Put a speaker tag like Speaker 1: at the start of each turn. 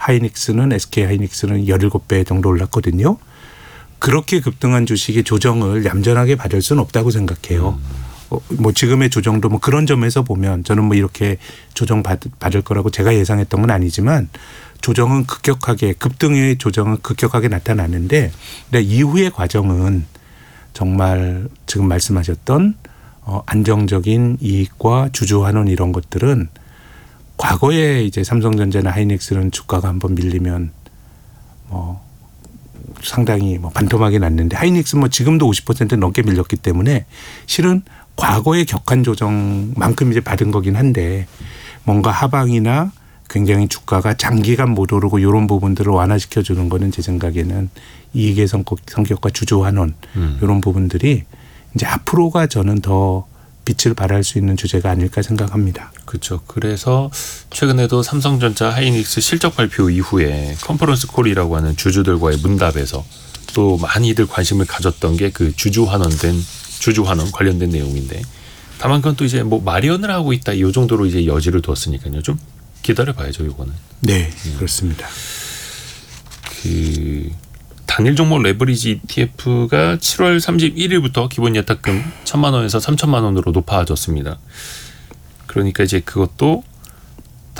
Speaker 1: 하이닉스는 SK 하이닉스는 17배 정도 올랐거든요. 그렇게 급등한 주식의 조정을 얌전하게 받을 수는 없다고 생각해요. 뭐 지금의 조정도 뭐 그런 점에서 보면 저는 뭐 이렇게 조정 받을 거라고 제가 예상했던 건 아니지만 조정은 급격하게 급등의 조정은 급격하게 나타나는데 이후의 과정은 정말 지금 말씀하셨던 안정적인 이익과 주주 환원 이런 것들은 과거에 이제 삼성전자나 하이닉스는 주가가 한번 밀리면 뭐 상당히 뭐 반토막이 났는데 하이닉스 뭐 지금도 50% 넘게 밀렸기 때문에 실은 과거의 격한 조정만큼 이제 받은 거긴 한데 뭔가 하방이나 굉장히 주가가 장기간 못 오르고 이런 부분들을 완화시켜 주는 거는 제 생각에는 이익의 성격과 주주 환원 이런 부분들이 이제 앞으로가 저는 더 빛을 발할 수 있는 주제가 아닐까 생각합니다.
Speaker 2: 그렇죠. 그래서 최근에도 삼성전자 하이닉스 실적 발표 이후에 컨퍼런스 콜이라고 하는 주주들과의 문답에서 또 많이들 관심을 가졌던 게 그 주주 환원 관련된 내용인데 다만 그건 또 이제 뭐 마련을 하고 있다 이 정도로 이제 여지를 뒀으니까요. 좀 기다려봐야죠, 이거는.
Speaker 1: 네, 그렇습니다.
Speaker 2: 그 단일 종목 레버리지 ETF가 7월 31일부터 기본 예탁금 1,000만 원에서 3,000만 원으로 높아졌습니다. 그러니까 이제 그것도